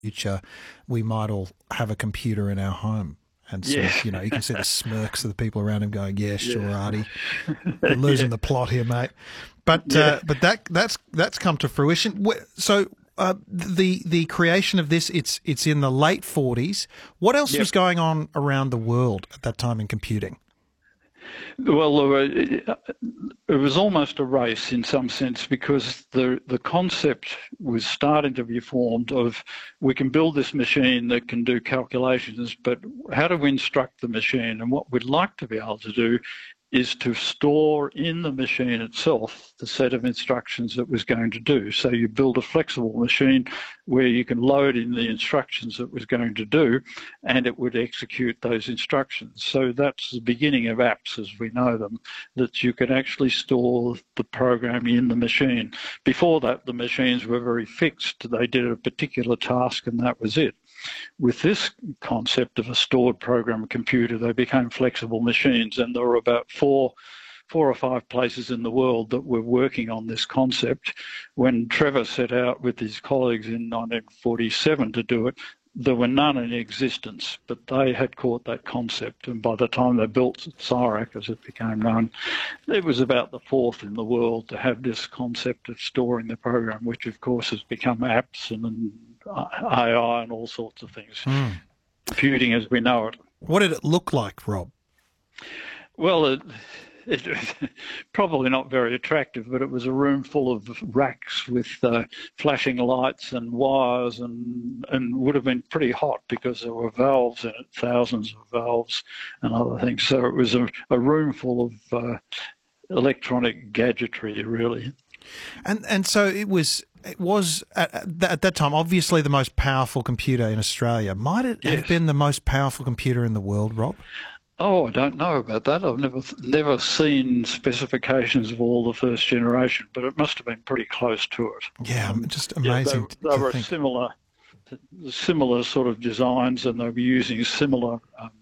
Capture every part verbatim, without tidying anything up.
future we might all have a computer in our home. And so, Yeah. you know, you can see the smirks of the people around him going, yeah, sure, Yeah. Artie. You're losing Yeah. the plot here, mate. But Yeah. uh, but that that's that's come to fruition. Wh- So uh, the the creation of this, it's it's in the late forties. What else Yep. was going on around the world at that time in computing? Well, there were- it was almost a race in some sense, because the the concept was starting to be formed of, we can build this machine that can do calculations, but how do we instruct the machine? And what we'd like to be able to do is to store in the machine itself the set of instructions it was going to do. So you build a flexible machine where you can load in the instructions it was going to do, and it would execute those instructions. So that's the beginning of apps as we know them, that you can actually store the program in the machine. Before that, the machines were very fixed. They did a particular task and that was it. With this concept of a stored program computer, they became flexible machines, and there were about four, four or five places in the world that were working on this concept. When Trevor set out with his colleagues in nineteen forty-seven to do it, there were none in existence, but they had caught that concept, and by the time they built CIRAC, as it became known, it was about the fourth in the world to have this concept of storing the program, which of course has become apps and, and A I and all sorts of things. Mm. Computing as we know it. What did it look like, Rob? Well, it, it probably not very attractive, but it was a room full of racks with uh, flashing lights and wires, and, and would have been pretty hot because there were valves in it, thousands of valves and other things. So it was a, a room full of uh, electronic gadgetry, really. And and so it was it was at, at that time obviously the most powerful computer in Australia. Might it Yes. have been the most powerful computer in the world, Rob? Oh, I don't know about that. I've never never seen specifications of all the first generation, but it must have been pretty close to it. Yeah, Um, just yeah, amazing they, to they were think. similar, similar sort of designs, and they were using similar um,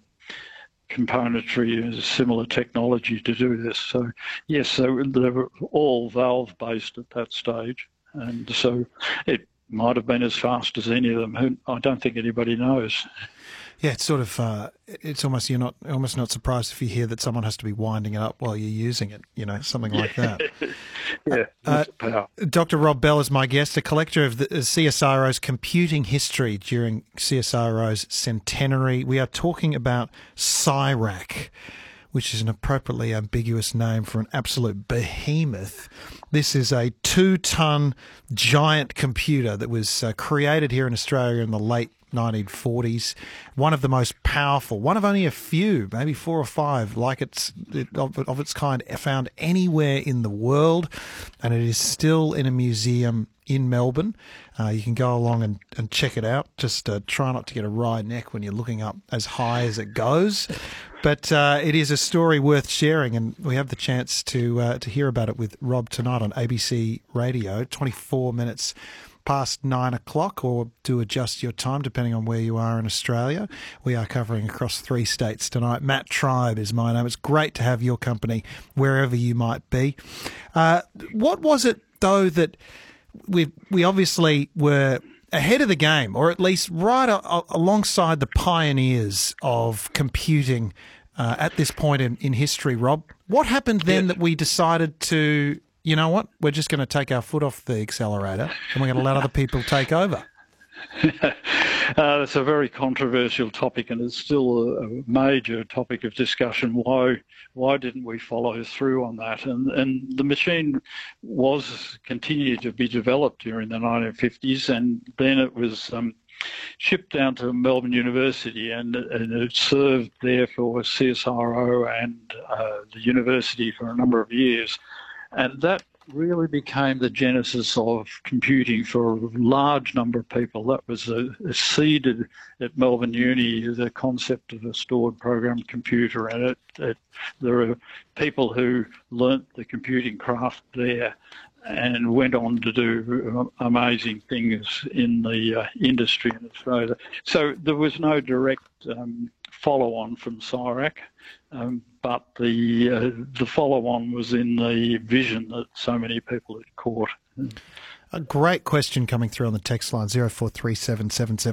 componentry and similar technology to do this. So yes, so they were all valve based at that stage, and so it might have been as fast as any of them. Who I don't think anybody knows. Yeah, it's sort of uh, it's almost you're not almost not surprised if you hear that someone has to be winding it up while you're using it. You know, something like that. Yeah, Uh, lots of power. Doctor Rob Bell is my guest, a collector of the C S R O's computing history during C S R O's centenary. We are talking about CIRAC, which is an appropriately ambiguous name for an absolute behemoth. This is a two-ton giant computer that was uh, created here in Australia in the late nineteen forties. One of the most powerful, one of only a few, maybe four or five, like it's of, of its kind found anywhere in the world, and it is still in a museum in Melbourne. Uh, you can go along and, and check it out. Just uh, try not to get a wry neck when you're looking up as high as it goes. But uh, it is a story worth sharing, and we have the chance to uh, to hear about it with Rob tonight on A B C Radio, twenty-four minutes past nine o'clock, or do adjust your time depending on where you are in Australia. We are covering across three states tonight. Matt Tribe is my name. It's great to have your company wherever you might be. Uh, what was it, though, that we we obviously were ahead of the game, or at least right a, alongside the pioneers of computing uh, at this point in, in history, Rob? What happened then Yeah. that we decided to, you know what, we're just going to take our foot off the accelerator and we're going to let other people take over? Uh, it's a very controversial topic, and it's still a, a major topic of discussion. Why why didn't we follow through on that? And and the machine was continued to be developed during the nineteen fifties, and then it was um, shipped down to Melbourne University, and, and it served there for C S R O and uh, the university for a number of years. And that really became the genesis of computing for a large number of people. That was a, a seeded at Melbourne Uni, the concept of a stored program computer, and it, it, there are people who learnt the computing craft there and went on to do amazing things in the uh, industry in Australia. So there was no direct um, follow-on from CIRAC, um, but the uh, the follow-on was in the vision that so many people had caught. A great question coming through on the text line, zero four three seven seven seven